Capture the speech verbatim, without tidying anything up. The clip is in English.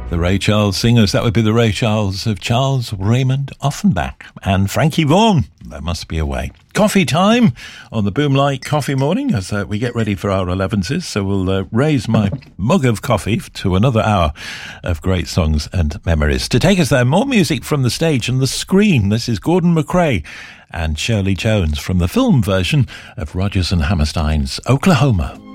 The Ray Charles singers, that would be the Ray Charles of Charles Raymond Offenbach and Frankie Vaughan. There must be a way. Coffee time on the Boomlight Coffee Morning as uh, we get ready for our elevenses. So we'll uh, raise my mug of coffee to another hour of great songs and memories. To take us there, more music from the stage and the screen. This is Gordon McRae and Shirley Jones from the film version of Rodgers and Hammerstein's Oklahoma.